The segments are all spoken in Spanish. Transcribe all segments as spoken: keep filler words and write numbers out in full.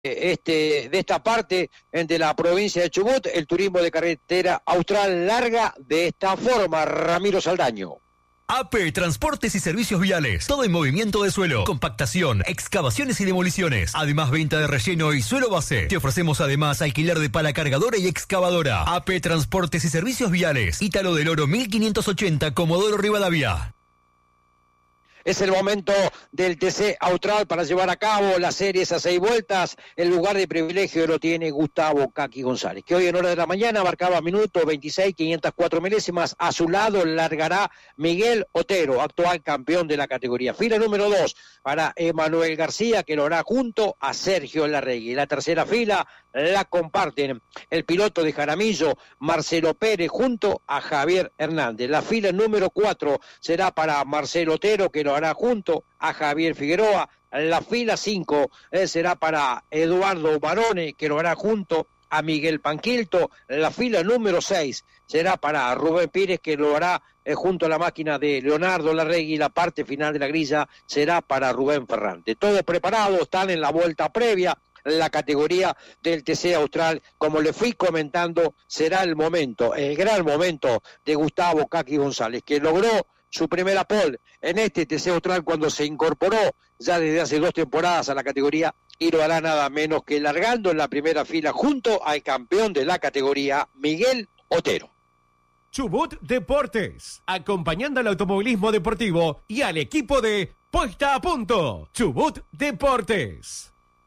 Este, de esta parte de la provincia de Chubut, el turismo de carretera austral larga de esta forma. Ramiro Saldaño. A P Transportes y Servicios Viales. Todo en movimiento de suelo, compactación, excavaciones y demoliciones. Además, venta de relleno y suelo base. Te ofrecemos además alquiler de pala cargadora y excavadora. A P Transportes y Servicios Viales. Ítalo del Oro mil quinientos ochenta, Comodoro Rivadavia. Es el momento del T C Austral para llevar a cabo las series a seis vueltas. El lugar de privilegio lo tiene Gustavo Kaki González, que hoy en hora de la mañana marcaba minuto veintiséis, quinientas cuatro milésimas. A su lado largará Miguel Otero, actual campeón de la categoría. Fila número dos para Emanuel García, que lo hará junto a Sergio Larregui. La tercera fila la comparten el piloto de Jaramillo, Marcelo Pérez, junto a Javier Hernández. La fila número cuatro será para Marcelo Otero, que lo hará junto a Javier Figueroa. La fila cinco eh, será para Eduardo Barone, que lo hará junto a Miguel Panquilto. La fila número seis será para Rubén Pires, que lo hará eh, junto a la máquina de Leonardo Larregui. La parte final de la grilla será para Rubén Ferrante. Todo preparado, están en la vuelta previa. La categoría del T C Austral, como le fui comentando, será el momento, el gran momento de Gustavo Kaki González, que logró su primera pole en este T C Austral cuando se incorporó ya desde hace dos temporadas a la categoría, y lo hará nada menos que largando en la primera fila junto al campeón de la categoría, Miguel Otero. Chubut Deportes, acompañando al automovilismo deportivo y al equipo de Puesta a Punto. Chubut Deportes.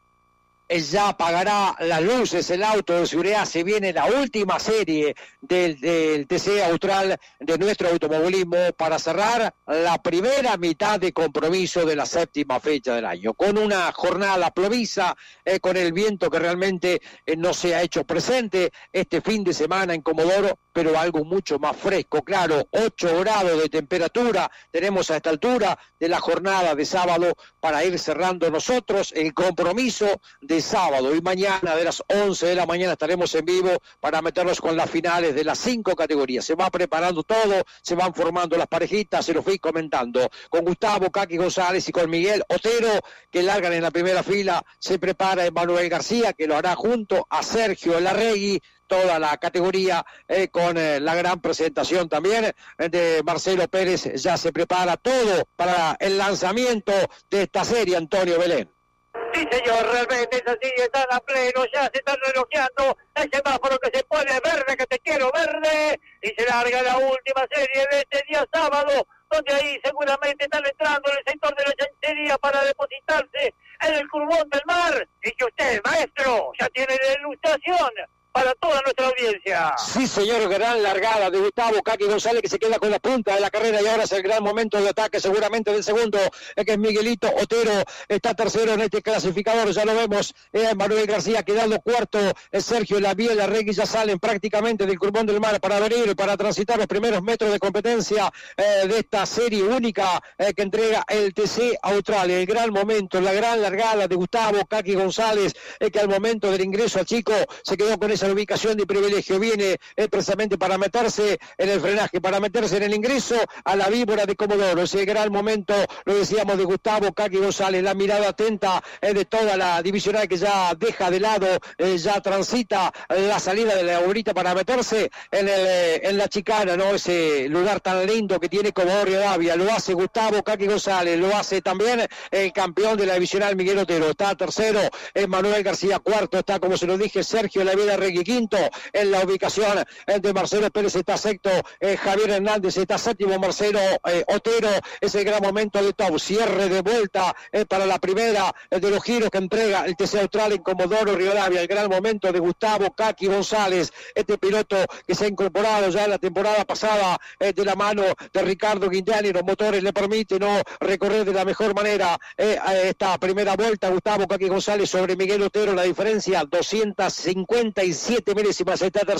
Ya apagará las luces el auto de seguridad. Se viene la última serie del, del T C Austral de nuestro automovilismo para cerrar la primera mitad de compromiso de la séptima fecha del año, con una jornada ploviza, eh, con el viento que realmente eh, no se ha hecho presente este fin de semana en Comodoro, pero algo mucho más fresco. Claro, ocho grados de temperatura tenemos a esta altura de la jornada de sábado para ir cerrando nosotros el compromiso de sábado, y mañana de las once de la mañana estaremos en vivo para meternos con las finales de las cinco categorías. Se va preparando todo, se van formando las parejitas, se lo fui comentando con Gustavo Kaki González y con Miguel Otero, que largan en la primera fila. Se prepara Emanuel García, que lo hará junto a Sergio Larregui. Toda la categoría eh, con eh, la gran presentación también eh, de Marcelo Pérez. Ya se prepara todo para el lanzamiento de esta serie, Antonio Belén. Sí, señor, realmente es así, están a pleno, ya se están relojeando el semáforo que se pone verde, que te quiero verde, y se larga la última serie de este día sábado, donde ahí seguramente están entrando en el sector de la chanchería para depositarse en el Curvón del Mar, y que usted, maestro, ya tiene la ilustración para toda nuestra audiencia. Sí, señor, gran largada de Gustavo Kaki González, que se queda con la punta de la carrera, y ahora es el gran momento de ataque seguramente del segundo, eh, que es Miguelito Otero. Está tercero en este clasificador, ya lo vemos, eh, Manuel García quedando cuarto, eh, Sergio Laviel Larregui ya salen prácticamente del Curvón del Mar para venir, para transitar los primeros metros de competencia eh, de esta serie única eh, que entrega el T C Austral. El gran momento, la gran largada de Gustavo Kaki González, eh, que al momento del ingreso a Chico se quedó con esa la ubicación de privilegio, viene eh, precisamente para meterse en el frenaje, para meterse en el ingreso a la víbora de Comodoro. Ese gran momento, lo decíamos, de Gustavo Kaki González, la mirada atenta eh, de toda la divisional, que ya deja de lado, eh, ya transita la salida de la horita para meterse en, el, eh, en la chicana, ¿no? Ese lugar tan lindo que tiene Comodoro Rivadavia. Lo hace Gustavo Kaki González, lo hace también el campeón de la divisional Miguel Otero. Está tercero, es Manuel García. Cuarto está, como se lo dije, Sergio Laveda Regui. Quinto en la ubicación de Marcelo Pérez, está sexto eh, Javier Hernández, está séptimo Marcelo eh, Otero. Es el gran momento de top, cierre de vuelta eh, para la primera eh, de los giros que entrega el T C Austral en Comodoro Rivadavia. El gran momento de Gustavo Kaki González, este piloto que se ha incorporado ya en la temporada pasada eh, de la mano de Ricardo Guindani. Los motores le permiten no recorrer de la mejor manera eh, esta primera vuelta. Gustavo Kaki González sobre Miguel Otero, la diferencia doscientas cincuenta y siete milésimas. Está tercero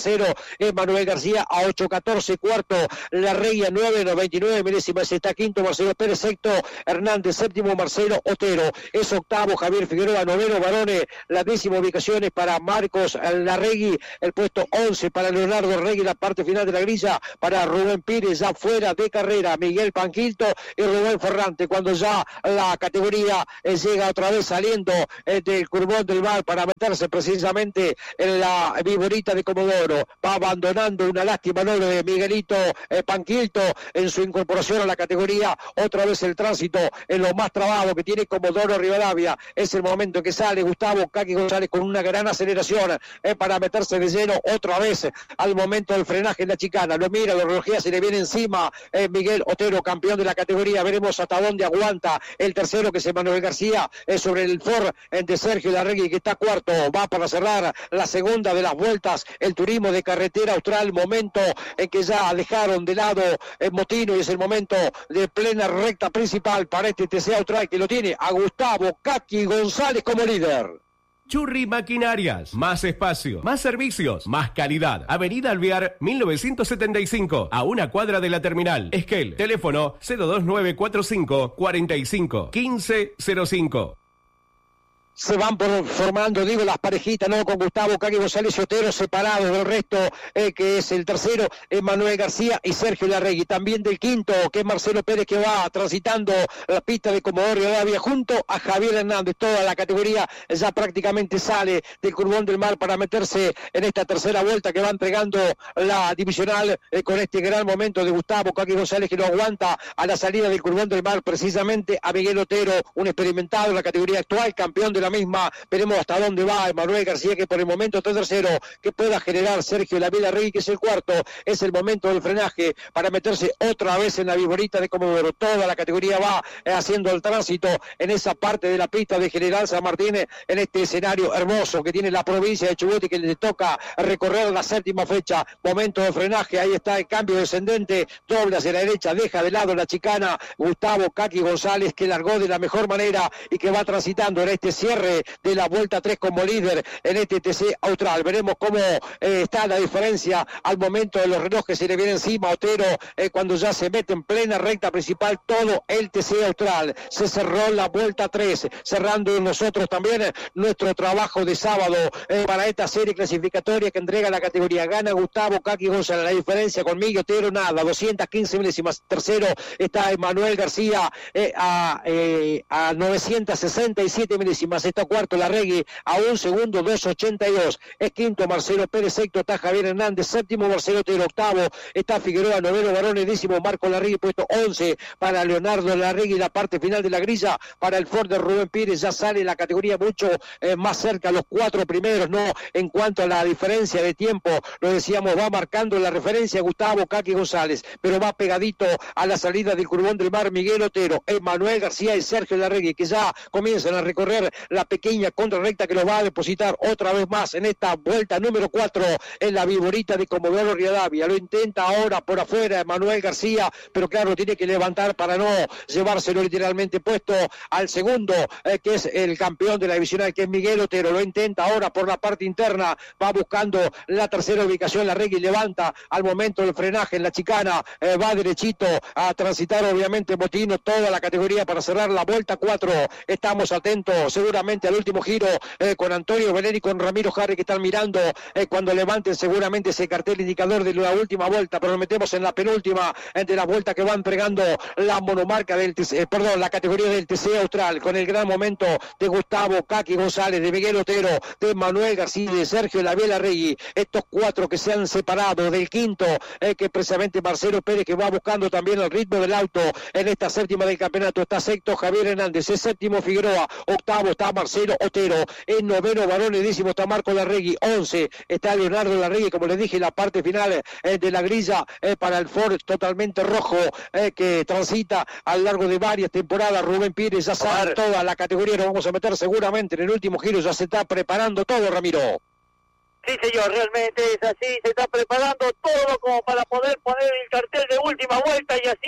tercero es Manuel García a ocho catorce, cuarto Larregui a nueve noventa y nueve milésimas, está quinto Marcelo Pérez, sexto Hernández, séptimo Marcelo Otero, es octavo Javier Figueroa, noveno Barone, la décima ubicación es para Marcos Larregui, el puesto once para Leonardo Larregui, la parte final de la grilla para Rubén Pires, ya fuera de carrera Miguel Panquilto y Rubén Ferrante, cuando ya la categoría eh, llega otra vez saliendo eh, del Curbón del Mar para meterse precisamente en la Viborita de Comodoro, va abandonando una lástima no de Miguelito eh, Panquilto en su incorporación a la categoría, otra vez el tránsito en lo más trabado que tiene Comodoro Rivadavia, es el momento que sale Gustavo Kaki González con una gran aceleración eh, para meterse de lleno otra vez al momento del frenaje en la chicana, lo mira, lo relojea, se le viene encima eh, Miguel Otero, campeón de la categoría, veremos hasta dónde aguanta el tercero que es Manuel García, eh, sobre el Ford eh, de Sergio Larregui que está cuarto, va para cerrar la segunda de las vueltas, el turismo de carretera austral, momento en que ya dejaron de lado el Motino y es el momento de plena recta principal para este T C austral que lo tiene a Gustavo Kaki González como líder. Churri Maquinarias, más espacio, más servicios, más calidad. Avenida Alvear mil novecientos setenta y cinco, a una cuadra de la terminal. Esquel, teléfono cero dos nueve cuatro cinco cuarenta y cinco quince cero cinco. Se van por, formando, digo, las parejitas, ¿no? Con Gustavo Kaki González y Otero separados del resto, eh, que es el tercero, es Manuel García y Sergio Larregui. También del quinto, que es Marcelo Pérez, que va transitando la pista de Comodoro Rivadavia junto a Javier Hernández. Toda la categoría ya prácticamente sale del Curbón del Mar para meterse en esta tercera vuelta que va entregando la divisional eh, con este gran momento de Gustavo Kaki González, que lo aguanta a la salida del Curbón del Mar, precisamente a Miguel Otero, un experimentado en la categoría actual, campeón de la misma. Veremos hasta dónde va Manuel García, que por el momento está tercero, que pueda generar Sergio Larregui, que es el cuarto. Es el momento del frenaje para meterse otra vez en la Viborita de Comodoro. Toda la categoría va haciendo el tránsito en esa parte de la pista de General San Martín, en este escenario hermoso que tiene la provincia de Chubut y que le toca recorrer la séptima fecha. Momento de frenaje, ahí está el cambio descendente, doble hacia la derecha, deja de lado la chicana Gustavo Kaki González, que largó de la mejor manera y que va transitando en este cierre de la vuelta tres como líder en este T C austral. Veremos cómo eh, está la diferencia al momento de los relojes, se le viene encima Otero eh, cuando ya se mete en plena recta principal todo el T C austral. Se cerró la vuelta tres, cerrando nosotros también eh, nuestro trabajo de sábado eh, para esta serie clasificatoria que entrega la categoría. Gana Gustavo Kaki González, la diferencia con Miguel Otero nada, doscientas quince milésimas. Tercero está Manuel García eh, a, eh, a novecientas sesenta y siete milésimas. Está cuarto Larregui a un segundo, dos ochenta y dos. Es quinto Marcelo Pérez, sexto está Javier Hernández, séptimo Marcelo Otero, octavo está Figueroa, noveno Barone, décimo Marco Larregui, puesto once para Leonardo Larregui. La parte final de la grilla para el Ford de Rubén Pires, ya sale la categoría mucho eh, más cerca, los cuatro primeros, no en cuanto a la diferencia de tiempo, lo decíamos, va marcando la referencia Gustavo Kaki González, pero va pegadito a la salida del Curbón del Mar Miguel Otero, Manuel García y Sergio Larregui, que ya comienzan a recorrer la pequeña contrarrecta que los va a depositar otra vez más en esta vuelta número cuatro en la Viborita de Comodoro Rivadavia. Lo intenta ahora por afuera Manuel García, pero claro, tiene que levantar para no llevárselo literalmente puesto al segundo, eh, que es el campeón de la divisional, que es Miguel Otero. Lo intenta ahora por la parte interna, va buscando la tercera ubicación. Larregui levanta al momento del frenaje en la chicana, eh, va derechito a transitar obviamente Motino, toda la categoría para cerrar la vuelta cuatro. Estamos atentos seguramente al último giro eh, con Antonio Belén y con Ramiro Jarri, que están mirando eh, cuando levanten seguramente ese cartel indicador de la última vuelta, pero nos metemos en la penúltima eh, de la vuelta que va entregando la monomarca del T C, eh, perdón, la categoría del T C austral, con el gran momento de Gustavo Kaki González, de Miguel Otero, de Manuel García, de Sergio Larregui. Estos cuatro que se han separado del quinto, eh, que precisamente Marcelo Pérez, que va buscando también el ritmo del auto en esta séptima del campeonato. Está sexto Javier Hernández, es séptimo Figueroa, octavo está Marcelo Otero, en noveno Barone, décimo está Marco Larregui, once está Leonardo Larregui, como les dije, la parte final eh, de la grilla eh, para el Ford totalmente rojo eh, que transita a lo largo de varias temporadas. Rubén Pires ya sabe toda la categoría, nos vamos a meter seguramente en el último giro, ya se está preparando todo, Ramiro. Sí, señor, realmente es así, se está preparando todo como para poder poner el cartel de última vuelta y así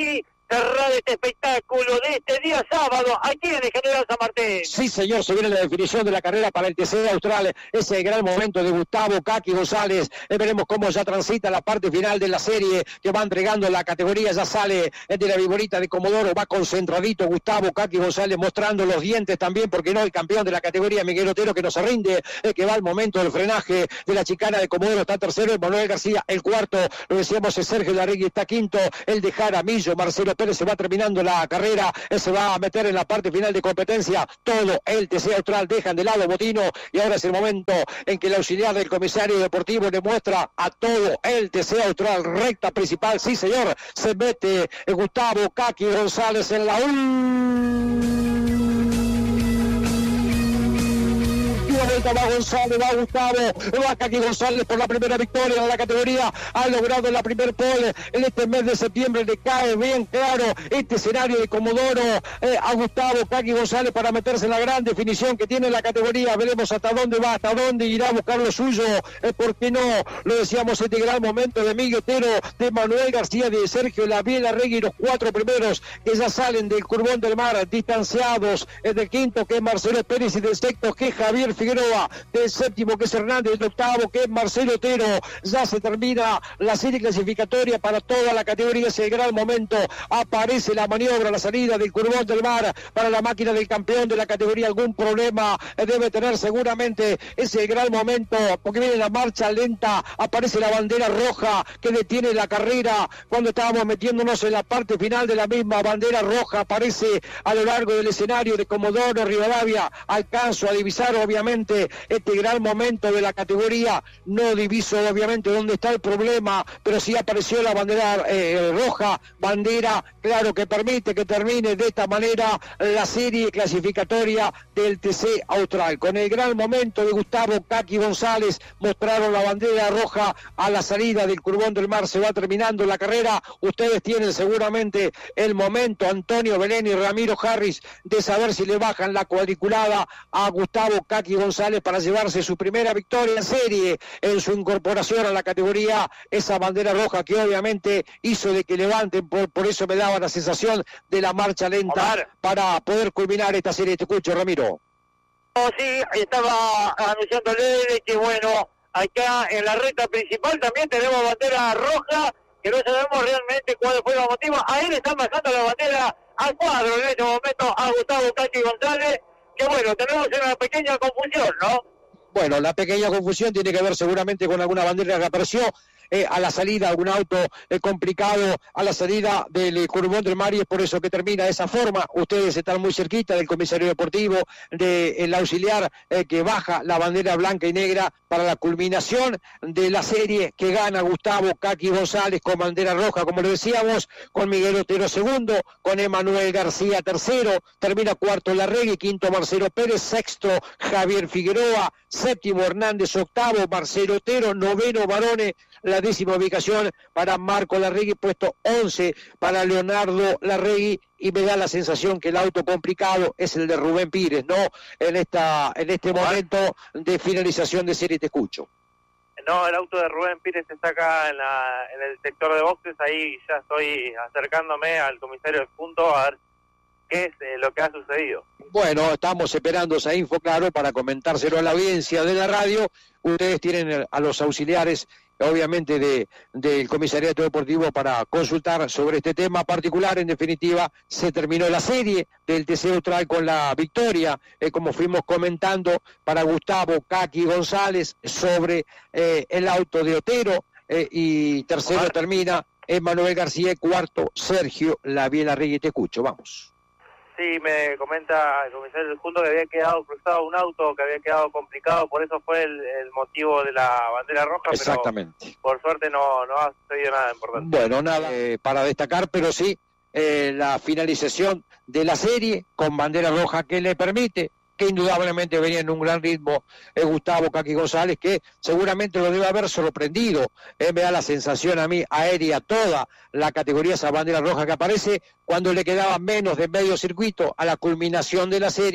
cerrar este espectáculo de este día sábado aquí en el General San Martín. Sí, señor, se viene la definición de la carrera para el T C Austral, ese gran momento de Gustavo Kaki González. Eh, veremos cómo ya transita la parte final de la serie que va entregando la categoría. Ya sale eh, de la Viborita de Comodoro, va concentradito Gustavo Kaki González, mostrando los dientes también, porque no, el campeón de la categoría Miguel Otero, que no se rinde, eh, que va al momento del frenaje de la chicana de Comodoro, está tercero, Manuel García el cuarto, lo decíamos, es Sergio Larregui está quinto, el de Jaramillo, Marcelo Pérez se va terminando la carrera, eh, se va a meter en la parte final de competencia, todo el T C Austral, dejan de lado Botino, y ahora es el momento en que el auxiliar del comisario deportivo le muestra a todo el T C Austral, recta principal, sí señor, se mete eh, Gustavo Kaki González en la última vuelta, va González, va Gustavo, va Kaki González por la primera victoria de la categoría, ha logrado la primer pole en este mes de septiembre, le cae bien claro este escenario de Comodoro eh, a Gustavo Kaki González para meterse en la gran definición que tiene la categoría. Veremos hasta dónde va, hasta dónde irá a buscar lo suyo, eh, porque no, lo decíamos, este gran momento de Miguel Otero, de Manuel García, de Sergio Laviela Regui, los cuatro primeros que ya salen del Curbón del Mar, distanciados, eh, del quinto que es Marcelo Pérez y del sexto que es Javier Figueroa, del séptimo que es Hernández, del octavo que es Marcelo Otero. Ya se termina la serie clasificatoria para toda la categoría, ese gran momento, aparece la maniobra, la salida del Curbón del Mar para la máquina del campeón de la categoría. Algún problema debe tener seguramente ese gran momento, porque viene la marcha lenta, aparece la bandera roja que detiene la carrera cuando estábamos metiéndonos en la parte final de la misma. Bandera roja aparece a lo largo del escenario de Comodoro Rivadavia. Alcanzo a divisar obviamente este gran momento de la categoría, no diviso obviamente dónde está el problema, pero sí apareció la bandera eh, roja, bandera, claro, que permite que termine de esta manera la serie clasificatoria del T C Austral. Con el gran momento de Gustavo Kaki González, mostraron la bandera roja a la salida del Curbón del Mar, se va terminando la carrera. Ustedes tienen seguramente el momento, Antonio Belén y Ramiro Harris, de saber si le bajan la cuadriculada a Gustavo Kaki González para llevarse su primera victoria en serie en su incorporación a la categoría. Esa bandera roja que obviamente hizo de que levanten, por, por eso me daba la sensación de la marcha lenta Omar, para poder culminar esta serie. Te escucho, Ramiro. Oh, sí, estaba anunciándole que bueno, acá en la recta principal también tenemos bandera roja, que no sabemos realmente cuál fue el motivo. Ahí le están bajando la bandera al cuadro en este momento a Gustavo Kaki González, que bueno, tenemos una pequeña confusión, ¿no? Bueno, la pequeña confusión tiene que ver seguramente con alguna bandera que apareció eh, a la salida, algún auto eh, complicado a la salida del eh, Curbón del Mar, y es por eso que termina de esa forma. Ustedes están muy cerquita del comisario deportivo, del de, auxiliar eh, que baja la bandera blanca y negra para la culminación de la serie, que gana Gustavo Kaki González con bandera roja, como lo decíamos, con Miguel Otero segundo, con Emanuel García tercero, termina cuarto Larregui, quinto Marcelo Pérez, sexto Javier Figueroa, séptimo Hernández, octavo Marcelo Otero, noveno Barone, la décima ubicación para Marco Larregui, puesto once para Leonardo Larregui, y me da la sensación que el auto complicado es el de Rubén Pires, ¿no? En esta en este momento de finalización de serie. Te escucho. No, el auto de Rubén Pires está acá en, la, en el sector de boxes, ahí ya estoy acercándome al comisario de punto a ver qué es eh, lo que ha sucedido. Bueno, estamos esperando esa info, claro, para comentárselo a la audiencia de la radio. Ustedes tienen a los auxiliares, obviamente, de del comisariato deportivo para consultar sobre este tema particular. En definitiva, se terminó la serie del T C Austral con la victoria, eh, como fuimos comentando, para Gustavo Kaki González sobre eh, el auto de Otero, eh, y tercero Omar. Termina Emanuel García, y cuarto Sergio Laviela Regui. Te escucho, vamos. Sí, me comenta el comisario del punto que había quedado cruzado un auto, que había quedado complicado, por eso fue el, el motivo de la bandera roja. Exactamente. Pero por suerte no, no ha sucedido nada importante. Bueno, nada eh, para destacar, pero sí eh, la finalización de la serie con bandera roja que le permite, que indudablemente venía en un gran ritmo, eh, Gustavo Kaki González, que seguramente lo debe haber sorprendido. Eh, me da la sensación a mí, aérea toda la categoría, esa bandera roja que aparece cuando le quedaba menos de medio circuito a la culminación de la serie.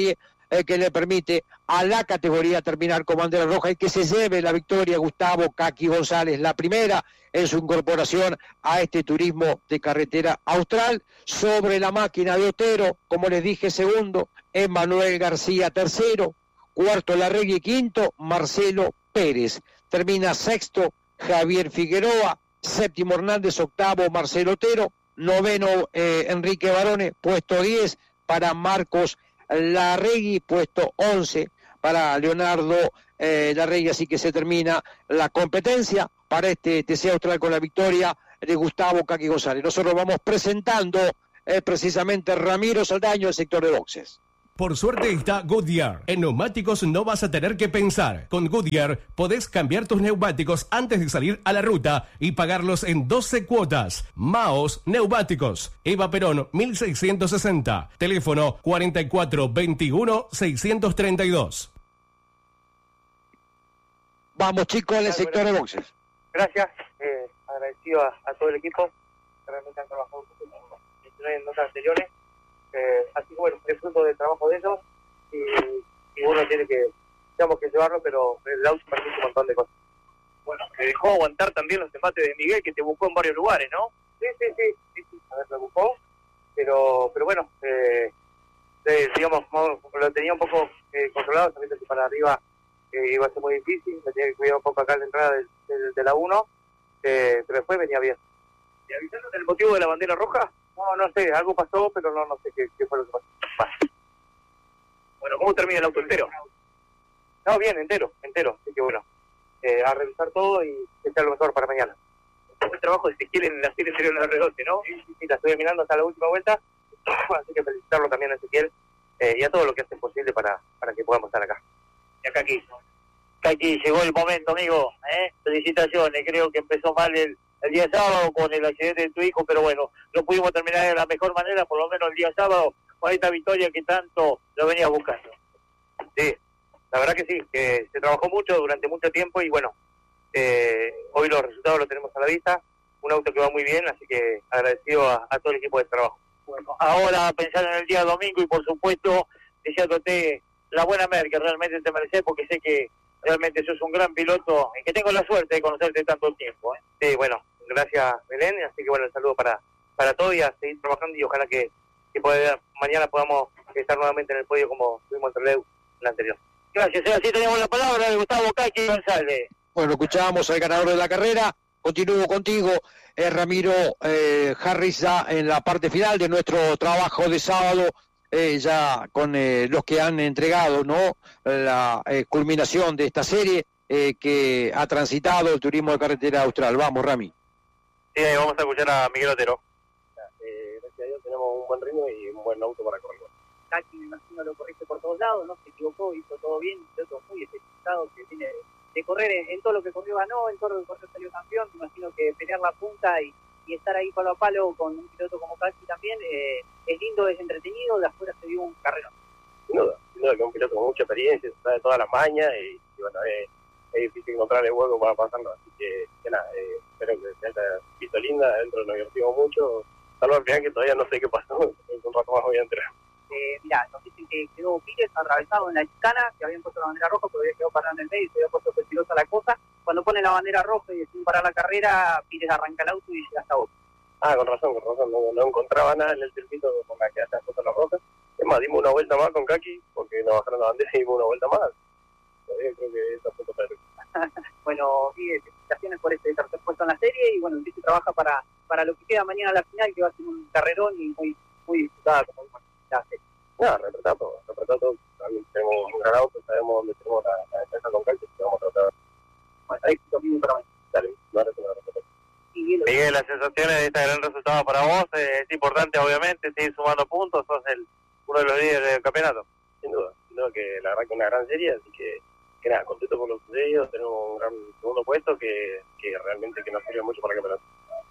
eh, que le permite a la categoría terminar con bandera roja y que se lleve la victoria Gustavo Kaki González, la primera en su incorporación a este turismo de carretera austral. Sobre la máquina de Otero, como les dije, segundo, Emanuel García, tercero, cuarto Larregui, quinto, Marcelo Pérez. Termina sexto, Javier Figueroa, séptimo Hernández, octavo Marcelo Otero, noveno eh, Enrique Barone, puesto diez para Marcos Larregui, puesto once para Leonardo eh, Larregui, así que se termina la competencia para este T C Austral con la victoria de Gustavo Kaki González. Nosotros vamos presentando eh, precisamente Ramiro Saldaño, el sector de boxes. Por suerte está Goodyear. En neumáticos no vas a tener que pensar. Con Goodyear podés cambiar tus neumáticos antes de salir a la ruta y pagarlos en doce cuotas. Maos Neumáticos. Eva Perón, mil seiscientos sesenta. Teléfono cuarenta y cuatro veintiuno seiscientos treinta y dos. Vamos, chicos, en el sector de boxes. Gracias. Eh, agradecido a, a todo el equipo que realmente han trabajado en notas anteriores. Eh, así que bueno, es fruto del trabajo de ellos y, y uno tiene que, digamos que llevarlo, pero el auto permite un montón de cosas. Bueno, te dejó aguantar también los embates de Miguel, que te buscó en varios lugares, ¿no? Sí, sí, sí, sí, sí, a ver, me buscó, pero, pero bueno, eh, eh, digamos, lo tenía un poco eh, controlado, sabiendo que para arriba eh, iba a ser muy difícil, me tenía que cuidar un poco acá en la entrada del, del, de la uno, eh, pero después venía bien. ¿Y avisaron del motivo de la bandera roja? No, no sé, algo pasó, pero no, no sé qué, qué fue lo que pasó. Vale. Bueno, ¿cómo termina el auto entero? No, bien, entero, entero. Así que bueno, eh, a revisar todo y que sea lo mejor para mañana. El trabajo de Ezequiel en la serie anterior en el R doce, ¿no? Sí, sí, sí, la estoy mirando hasta la última vuelta. Así que felicitarlo también a Ezequiel eh, y a todo lo que hacen posible para, para que podamos estar acá. Y acá aquí. Kaki, llegó el momento, amigo. ¿eh? Felicitaciones, creo que empezó mal el... el día sábado con el accidente de tu hijo, pero bueno, lo pudimos terminar de la mejor manera, por lo menos el día sábado, con esta victoria que tanto lo venía buscando. Sí, la verdad que sí, que se trabajó mucho durante mucho tiempo y bueno, eh, hoy los resultados los tenemos a la vista, un auto que va muy bien, así que agradecido a, a todo el equipo de trabajo. Bueno, ahora pensar en el día domingo y por supuesto deseándote la buena mer que realmente te mereces, porque sé que realmente sos un gran piloto y que tengo la suerte de conocerte tanto tiempo. ¿eh? Sí, bueno, gracias Belén, así que bueno, el saludo para, para todos y a seguir trabajando y ojalá que, que pueda, mañana podamos estar nuevamente en el podio como tuvimos en Trelew en la anterior. Gracias, así tenemos la palabra de Gustavo Kaki González. Bueno, escuchábamos al ganador de la carrera, continúo contigo, eh, Ramiro eh, Harris, ya en la parte final de nuestro trabajo de sábado, eh, ya con eh, los que han entregado no la eh, culminación de esta serie eh, que ha transitado el turismo de carretera austral. Vamos, Rami. Sí, vamos a escuchar a Miguel Otero. Eh, gracias a Dios tenemos un buen ritmo y un buen auto para correr. Kaki, me imagino, lo corriste por todos lados, no se equivocó, hizo todo bien, el otro muy especializado, que tiene de correr en, en todo lo que corrió ganó, en todo lo que corrió salió campeón. Me imagino que pelear la punta y, y estar ahí palo a palo con un piloto como Kaki también eh, es lindo, es entretenido, de afuera se dio un carrerón. Sin duda, sin duda que es un piloto con mucha experiencia, sabe todas las mañas y, y bueno, es, es difícil encontrar el hueco para pasarlo, así que, que nada, eh, espero que se haya visto linda, adentro nos divertimos mucho, salvo al final que todavía no sé qué pasó, un rato más voy a entrar. Eh, mirá, nos dicen que quedó Pires atravesado en la chicana, que habían puesto la bandera roja, pero había quedado parado en el medio, se había puesto peligrosa la cosa. Cuando ponen la bandera roja y deciden parar la carrera, Pires arranca el auto y llega hasta otro. Ah, con razón, con razón, no, no encontraba nada en el circuito con la que hacen puesto la roja. Es más, dimos una vuelta más con Kaki, porque nos bajaron la bandera y dimos una vuelta más. Todavía creo que esa foto para Bueno, sí, felicitaciones por este tercer puesto en la serie y bueno, el se trabaja para, para lo que queda mañana a la final, que va a ser un carrerón y muy, muy disputada como la serie. No, retratado, retratado todo. También tenemos un gran auto, sabemos dónde tenemos la, la defensa con Kaki, que vamos a tratar. Bueno, éxito mismo para mañana. Dale, no reto, no reto. Miguel, las sensaciones de este gran resultado para vos, eh, es importante obviamente seguir sumando puntos, sos el, uno de los líderes del campeonato. Sin duda, sin duda que la verdad que una gran serie, así que, que nada, contento por los sucedidos, tenemos un gran segundo puesto que, que realmente que nos sirve mucho para el campeonato.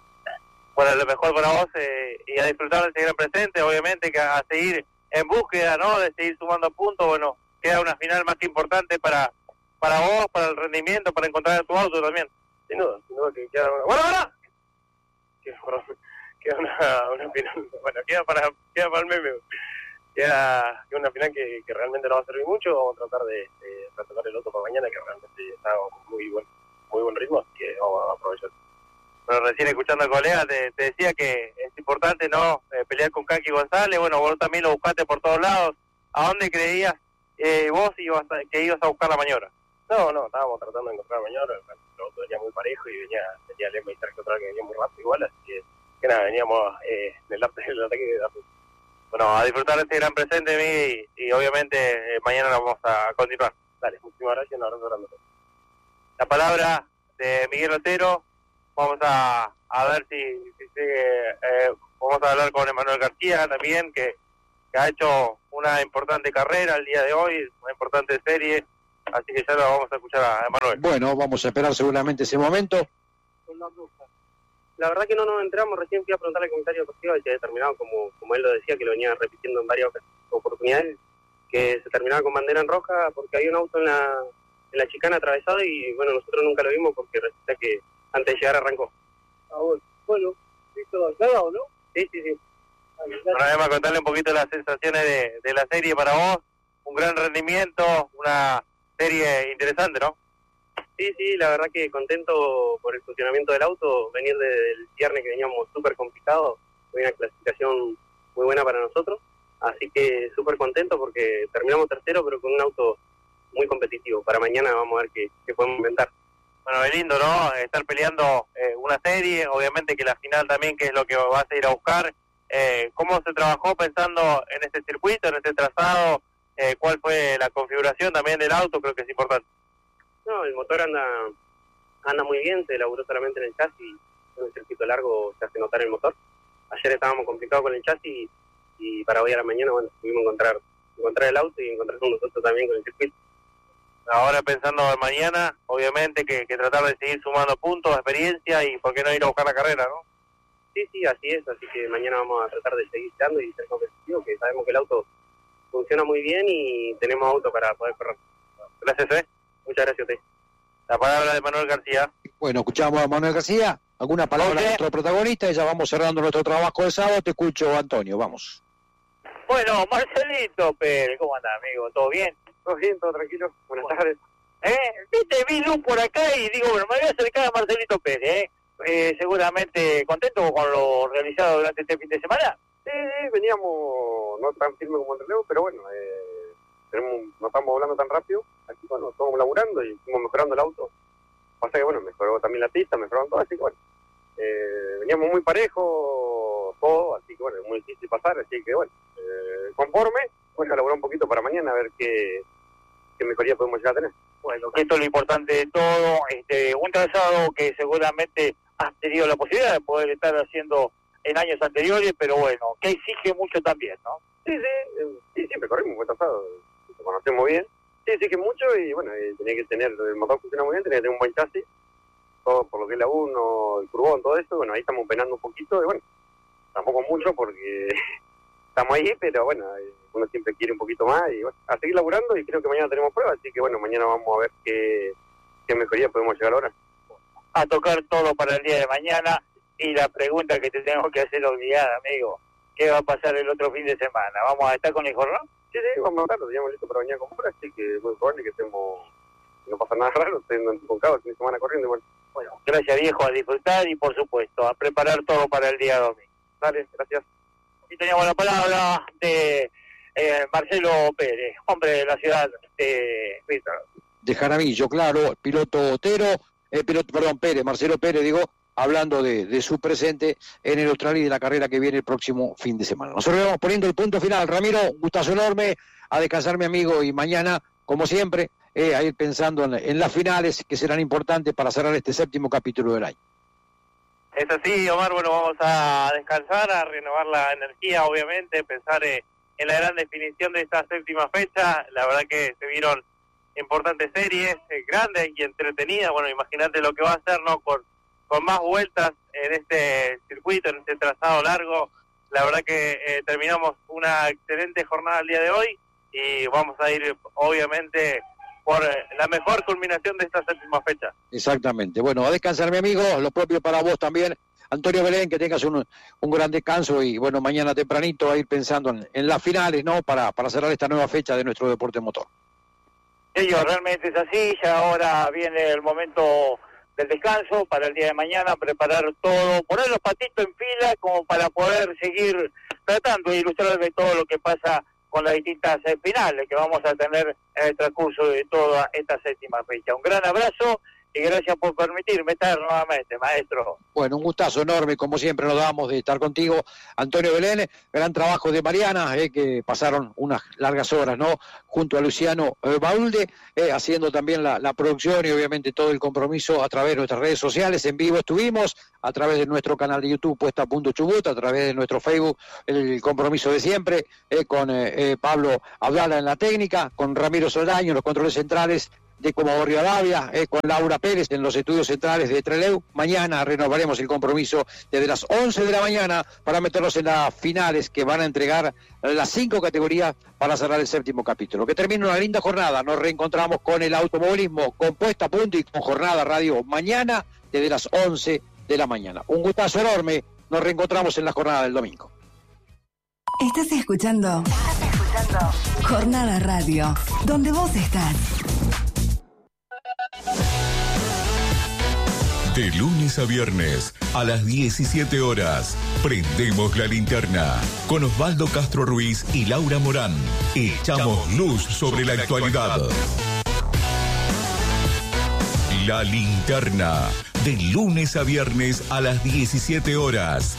Bueno, lo mejor para vos eh, y a disfrutar de seguir en presente, obviamente que a seguir en búsqueda, ¿no? De seguir sumando puntos, bueno, queda una final más que importante para para vos, para el rendimiento, para encontrar tu auto también. Sin duda, sin duda que queda una... ¡Bueno, bueno! Queda, queda una, una final, bueno, queda para, queda para el meme. queda una final que, que realmente nos va a servir mucho. Vamos a tratar de, de retocar el auto para mañana, que realmente está con muy buen, muy buen ritmo, así que vamos a aprovechar. Bueno, recién escuchando al colega te, te decía que es importante no eh, pelear con Kaki González. Bueno, vos también lo buscaste por todos lados. ¿A dónde creías eh, vos ibas a, que ibas a buscar la maniobra? No, no, estábamos tratando de encontrar la maniobra. El auto venía muy parejo y venía, tenía Lema y Sergio atrás que venía muy rápido igual, así que, que nada, veníamos eh, en el arte del ataque de la ruta. Bueno, a disfrutar de este gran presente, Miguel, y, y obviamente eh, mañana vamos a continuar. Dale, muchísimas gracias, un abrazo grande. La palabra de Miguel Otero, vamos a, a ver si, si sigue, eh, vamos a hablar con Emanuel García también, que, que ha hecho una importante carrera el día de hoy, una importante serie, así que ya lo vamos a escuchar a Emanuel. Bueno, vamos a esperar seguramente ese momento. La verdad que no nos enteramos, recién fui a preguntarle al comentario deportivo y se determinado, como, como él lo decía, que lo venía repitiendo en varias oportunidades, que se terminaba con bandera en roja porque había un auto en la, en la chicana atravesado y bueno, nosotros nunca lo vimos porque resulta que antes de llegar arrancó. Ah, bueno, bueno, ¿listo acá o no? Sí, sí, sí. Bueno, además contarle un poquito las sensaciones de, de la serie para vos, un gran rendimiento, una serie interesante, ¿no? Sí, sí, la verdad que contento por el funcionamiento del auto, venir desde el viernes que veníamos súper complicado, fue una clasificación muy buena para nosotros, así que súper contento porque terminamos tercero pero con un auto muy competitivo. Para mañana vamos a ver qué, qué podemos inventar. Bueno, es lindo, ¿no? Estar peleando eh, una serie, obviamente que la final también, que es lo que vas a ir a buscar. Eh, ¿Cómo se trabajó pensando en este circuito, en este trazado? Eh, ¿Cuál fue la configuración también del auto? Creo que es importante. No, el motor anda anda muy bien, se elaboró solamente en el chasis, en un circuito largo se hace notar el motor. Ayer estábamos complicados con el chasis y para hoy a la mañana, bueno, pudimos encontrar encontrar el auto y encontrar nosotros también con el circuito. Ahora pensando en mañana, obviamente que, que tratar de seguir sumando puntos, experiencia y por qué no ir a buscar la carrera, ¿no? Sí, sí, así es, así que mañana vamos a tratar de seguir dando y ser competitivos, que sabemos que el auto funciona muy bien y tenemos auto para poder correr. Gracias, ¿eh? Muchas gracias a usted. La palabra de Manuel García. Bueno, escuchamos a Manuel García. ¿Alguna palabra de nuestro protagonista? Y ya vamos cerrando nuestro trabajo de sábado. Te escucho, Antonio, vamos. Bueno, Marcelito Pérez, ¿cómo anda, amigo? ¿Todo bien? Todo bien, todo tranquilo. Buenas bueno. tardes. ¿Eh? Viste, vi luz por acá y digo, bueno, me voy a acercar a Marcelito Pérez, ¿eh? Eh, seguramente contento con lo realizado durante este fin de semana. Sí, sí, veníamos no tan firme como el relevo, pero bueno, eh, tenemos, no estamos volando tan rápido. Aquí, bueno, estamos laburando y estamos mejorando el auto. Pasa que, bueno, mejoró también la pista, mejoraron todo, así que, bueno, eh, veníamos muy parejos todo, así que, bueno, es muy difícil pasar, así que, bueno, eh, conforme, bueno, elaborar un poquito para mañana a ver qué, qué mejoría podemos llegar a tener. Bueno, que esto es lo importante de todo, este, un trazado que seguramente has tenido la posibilidad de poder estar haciendo en años anteriores, pero bueno, que exige mucho también, ¿no? Sí, sí, sí, siempre corrimos un buen trazado, lo conocemos bien, sí, exige mucho y bueno, eh, tenía que tener, el motor funciona muy bien, tenía que tener un buen chasis, todo por lo que es la uno, el curbón, todo eso, bueno, ahí estamos penando un poquito y bueno, tampoco mucho porque estamos ahí, pero bueno, uno siempre quiere un poquito más y bueno, a seguir laburando y creo que mañana tenemos pruebas, así que bueno, mañana vamos a ver qué, qué mejoría podemos llegar ahora. A tocar todo para el día de mañana y la pregunta que te tengo que hacer obligada, amigo, ¿qué va a pasar el otro fin de semana? ¿Vamos a estar con el jornal? Sí, sí, vamos a estar, lo teníamos listo para venir a comprar, así que es muy probable que estemos, no pasa nada raro, estemos enfocados el fin de semana corriendo y bueno. Bueno, gracias viejo, a disfrutar y por supuesto, a preparar todo para el día domingo. Dale, gracias. Y teníamos la palabra de eh, Marcelo Pérez, hombre de la ciudad de Víctor. De Jaramillo, claro, piloto Otero, eh, piloto, perdón, Pérez, Marcelo Pérez, digo, hablando de, de su presente en el Australi y de la carrera que viene el próximo fin de semana. Nosotros vamos poniendo el punto final. Ramiro, un gustazo enorme, a descansar mi amigo y mañana, como siempre, eh, a ir pensando en, en las finales que serán importantes para cerrar este séptimo capítulo del año. Es así, Omar, bueno, vamos a descansar, a renovar la energía, obviamente, pensar eh, en la gran definición de esta séptima fecha. La verdad que se vieron importantes series, eh, grandes y entretenidas. Bueno, imagínate lo que va a ser, ¿no? Con, con más vueltas en este circuito, en este trazado largo. La verdad que eh, terminamos una excelente jornada el día de hoy y vamos a ir, obviamente, por la mejor culminación de esta séptima fecha. Exactamente. Bueno, a descansar, mi amigo, lo propio para vos también, Antonio Belén, que tengas un, un gran descanso y bueno, mañana tempranito a ir pensando en, en las finales, ¿no? Para, para cerrar esta nueva fecha de nuestro deporte motor. Ellos realmente es así, ya ahora viene el momento del descanso para el día de mañana, preparar todo, poner los patitos en fila como para poder seguir tratando de ilustrarles todo lo que pasa con las distintas eh, finales que vamos a tener en el transcurso de toda esta séptima fecha. Un gran abrazo y gracias por permitirme estar nuevamente, maestro. Bueno, un gustazo enorme, como siempre nos damos de estar contigo, Antonio Belén, gran trabajo de Mariana, eh, que pasaron unas largas horas, ¿no? Junto a Luciano eh, Baulde, eh, haciendo también la, la producción y obviamente todo el compromiso a través de nuestras redes sociales, en vivo estuvimos, a través de nuestro canal de YouTube, Puesta a Punto Chubut, a través de nuestro Facebook, el compromiso de siempre, eh, con eh, eh, Pablo Abdala en la técnica, con Ramiro Soldaño en los controles centrales, de Comodoro Rivadavia, eh, con Laura Pérez en los estudios centrales de Trelew. Mañana renovaremos el compromiso desde las once de la mañana para meternos en las finales que van a entregar las cinco categorías para cerrar el séptimo capítulo. Que termine una linda jornada. Nos reencontramos con el automovilismo, con Puesta a Punto y con Jornada Radio mañana desde las once de la mañana. Un gustazo enorme. Nos reencontramos en la jornada del domingo. Estás escuchando, Estás escuchando Jornada Radio, donde vos estás. De lunes a viernes, a las diecisiete horas, prendemos la linterna con Osvaldo Castro Ruiz y Laura Morán. Echamos luz sobre la actualidad. La linterna, de lunes a viernes a las diecisiete horas.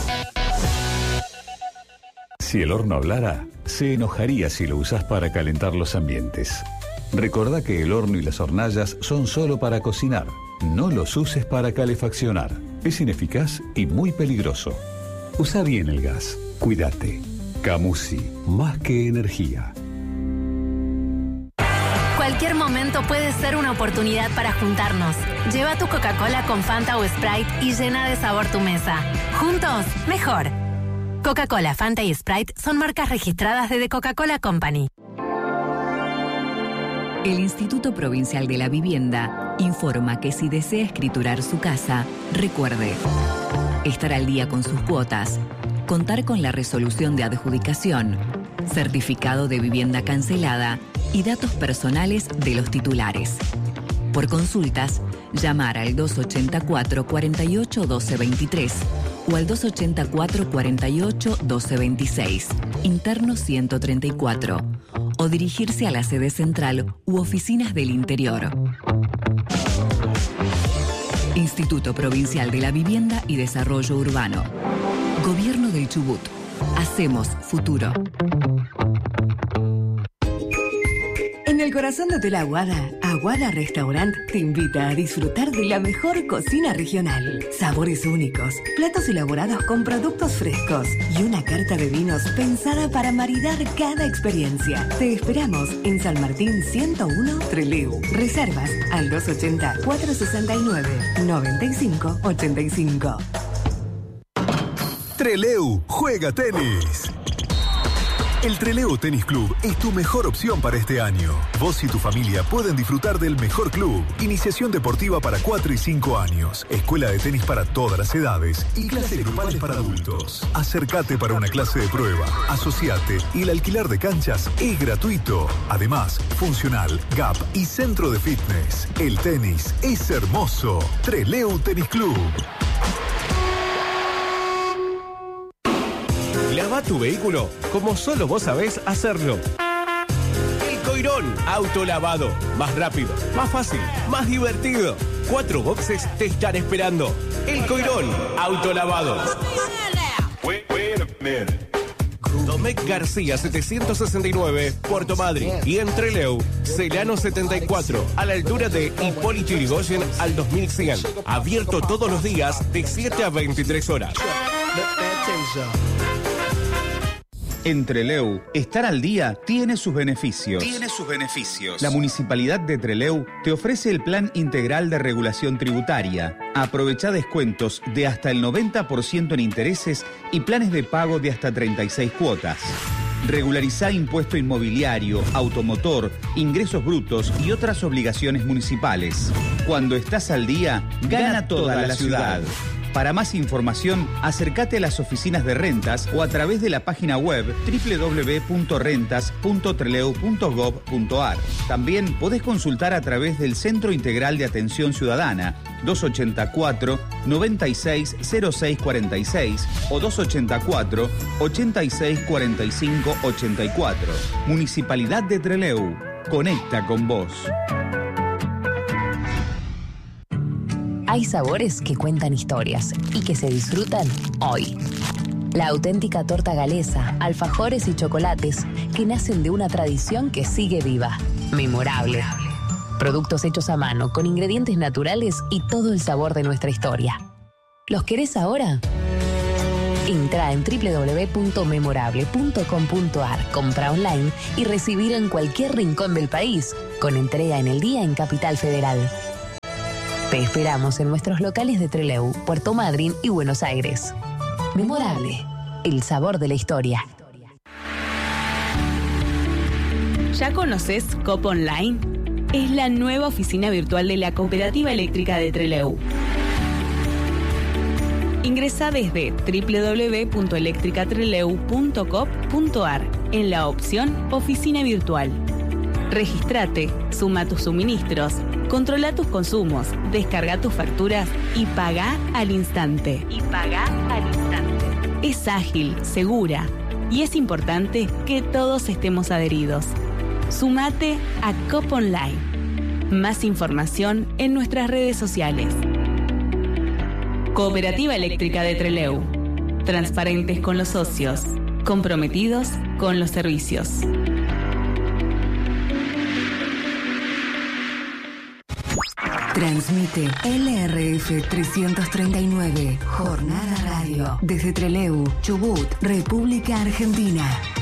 Si el horno hablara, se enojaría si lo usás para calentar los ambientes. Recordá que el horno y las hornallas son solo para cocinar. No los uses para calefaccionar. Es ineficaz y muy peligroso. Usa bien el gas. Cuídate. Camusi, más que energía. Cualquier momento puede ser una oportunidad para juntarnos. Lleva tu Coca-Cola con Fanta o Sprite y llena de sabor tu mesa. Juntos, mejor. Coca-Cola, Fanta y Sprite son marcas registradas de The Coca-Cola Company. El Instituto Provincial de la Vivienda informa que si desea escriturar su casa, recuerde estar al día con sus cuotas, contar con la resolución de adjudicación, certificado de vivienda cancelada y datos personales de los titulares. Por consultas, llamar al doscientos ochenta y cuatro, cuarenta y ocho, doce veintitrés o al doscientos ochenta y cuatro, cuarenta y ocho, doce veintiséis, interno ciento treinta y cuatro, o dirigirse a la sede central u oficinas del interior. Instituto Provincial de la Vivienda y Desarrollo Urbano. Gobierno del Chubut. Hacemos futuro. En el corazón de Hotel Aguada, Aguada Restaurant te invita a disfrutar de la mejor cocina regional. Sabores únicos, platos elaborados con productos frescos y una carta de vinos pensada para maridar cada experiencia. Te esperamos en San Martín ciento uno, Trelew. Reservas al doscientos ochenta, cuatrocientos sesenta y nueve, noventa y cinco ochenta y cinco. Trelew juega tenis. El Trelew Tenis Club es tu mejor opción para este año. Vos y tu familia pueden disfrutar del mejor club. Iniciación deportiva para cuatro y cinco años. Escuela de tenis para todas las edades. Y clases grupales para adultos. Acércate para una clase de prueba. Asociate y el alquiler de canchas es gratuito. Además, funcional, gap y centro de fitness. El tenis es hermoso. Trelew Tenis Club. Lava tu vehículo como solo vos sabés hacerlo. El Coirón Autolavado. Más rápido, más fácil, más divertido. Cuatro boxes te están esperando. El Coirón Autolavado. Domecq García setecientos sesenta y nueve, Puerto Madryn. Y en Trelew, Celano setenta y cuatro, a la altura de Hipólito Yrigoyen al dos mil cien. Abierto todos los días de siete a veintitrés horas. En Trelew, estar al día tiene sus beneficios. Tiene sus beneficios. La Municipalidad de Trelew te ofrece el Plan Integral de Regulación Tributaria. Aprovecha descuentos de hasta el noventa por ciento en intereses y planes de pago de hasta treinta y seis cuotas. Regularizá impuesto inmobiliario, automotor, ingresos brutos y otras obligaciones municipales. Cuando estás al día, gana toda la ciudad. Para más información, acércate a las oficinas de rentas o a través de la página web doble u doble u doble u punto rentas punto trelew punto gov punto ar. También podés consultar a través del Centro Integral de Atención Ciudadana doscientos ochenta y cuatro, noventa y seis, cero seis cuarenta y seis o doscientos ochenta y cuatro, ochenta y seis cuarenta y cinco ochenta y cuatro. Municipalidad de Trelew. Conecta con vos. Hay sabores que cuentan historias y que se disfrutan hoy. La auténtica torta galesa, alfajores y chocolates que nacen de una tradición que sigue viva. Memorable. Productos hechos a mano, con ingredientes naturales y todo el sabor de nuestra historia. ¿Los querés ahora? Entra en doble u doble u doble u punto memorable punto com punto ar, compra online y recibir en cualquier rincón del país, con entrega en el día en Capital Federal. Te esperamos en nuestros locales de Trelew, Puerto Madryn y Buenos Aires. Memorable, el sabor de la historia. ¿Ya conoces Cop Online? Es la nueva oficina virtual de la Cooperativa Eléctrica de Trelew. Ingresa desde doble u doble u doble u punto electricatrelew punto cop punto ar en la opción Oficina Virtual. Regístrate, suma tus suministros, controla tus consumos, descarga tus facturas y paga al instante. Y paga al instante. Es ágil, segura y es importante que todos estemos adheridos. Sumate a Cop Online. Más información en nuestras redes sociales. Cooperativa Eléctrica de Trelew. Transparentes con los socios, comprometidos con los servicios. Transmite L R F trescientos treinta y nueve, Jornada Radio, desde Trelew, Chubut, República Argentina.